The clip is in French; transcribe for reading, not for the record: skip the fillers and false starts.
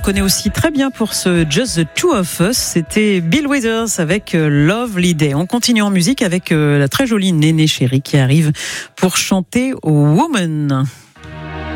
connaît aussi très bien pour ce Just the Two of Us. C'était Bill Withers avec Lovely Day. On continue en musique avec la très jolie Néné Chérie qui arrive pour chanter Woman.